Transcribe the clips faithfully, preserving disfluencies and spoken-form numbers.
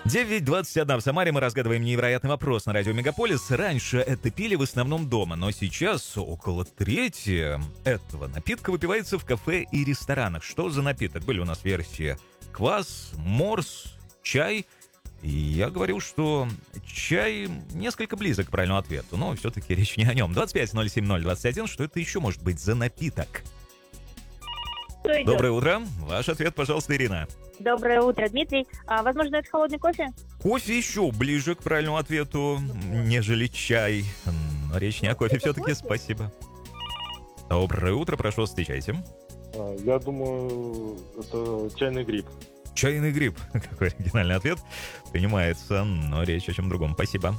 девять двадцать один в Самаре. Мы разгадываем невероятный вопрос на радио Мегаполис. Раньше это пили в основном дома, но сейчас около трети этого напитка выпивается в кафе и ресторанах. Что за напиток? Были у нас версии квас, морс, чай. И я говорил, что чай несколько близок к правильному ответу, но все-таки речь не о нем. двадцать пять ноль семь ноль двадцать один. Что это еще может быть за напиток? Доброе утро. Ваш ответ, пожалуйста, Ирина. Доброе утро, Дмитрий. А, возможно, это холодный кофе? Кофе еще ближе к правильному ответу, нежели чай. Но речь не о кофе все-таки, спасибо. Доброе утро, прошу, встречайте. Я думаю, это чайный гриб. Чайный гриб. Какой оригинальный ответ. Принимается, но речь о чем другом. Спасибо.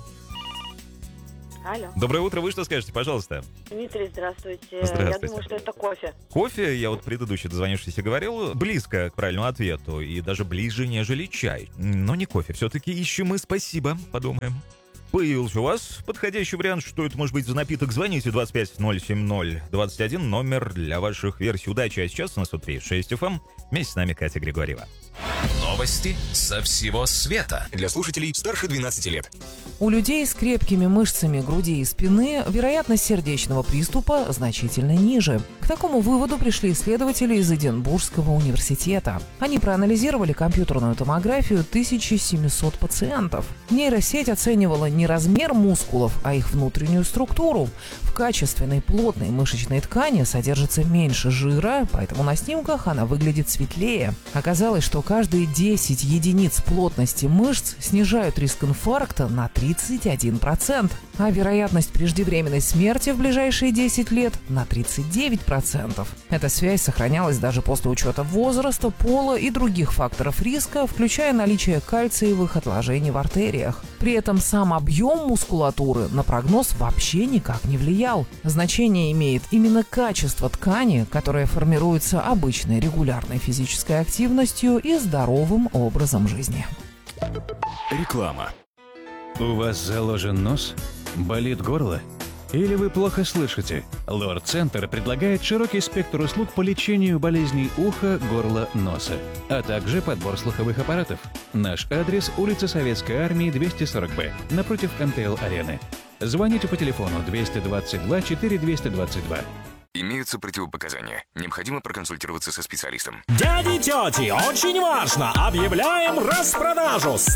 Алло. Доброе утро, вы что скажете, пожалуйста? Дмитрий, здравствуйте. Здравствуйте. Я думаю, что это кофе. Кофе, я вот предыдущий дозвонившийся говорил, близко к правильному ответу и даже ближе, нежели чай. Но не кофе, все-таки ищем мы, спасибо, подумаем. Появился у вас подходящий вариант, что это может быть за напиток? Звоните двадцать пять ноль семь ноль двадцать один, номер для ваших версий. Удачи, а сейчас у нас три шесть эф эм. Вместе с нами Катя Григорьева. Новости со всего света для слушателей старше двенадцати лет. У людей с крепкими мышцами груди и спины вероятность сердечного приступа значительно ниже. К такому выводу пришли исследователи из Эдинбургского университета. Они проанализировали компьютерную томографию тысячи семисот пациентов. Нейросеть оценивала не размер мускулов, а их внутреннюю структуру. В качественной плотной мышечной ткани содержится меньше жира, поэтому на снимках она выглядит светлее. Оказалось, что каждые десять единиц плотности мышц снижают риск инфаркта на тридцать один процент, а вероятность преждевременной смерти в ближайшие десять лет на тридцать девять процентов. Эта связь сохранялась даже после учета возраста, пола и других факторов риска, включая наличие кальциевых отложений в артериях. При этом сам объем мускулатуры на прогноз вообще никак не влиял. Значение имеет именно качество ткани, которое формируется обычной регулярной физической активностью и здоровым образом жизни. Реклама. У вас заложен нос? Болит горло? Или вы плохо слышите? Лор-центр предлагает широкий спектр услуг по лечению болезней уха, горла, носа, а также подбор слуховых аппаратов. Наш адрес – улица Советской Армии, двести сорок бэ, напротив эм тэ эл-арены. Звоните по телефону двести двадцать два четыре двести двадцать два. Имеются противопоказания. Необходимо проконсультироваться со специалистом. Дяди и тети, очень важно! Объявляем распродажу!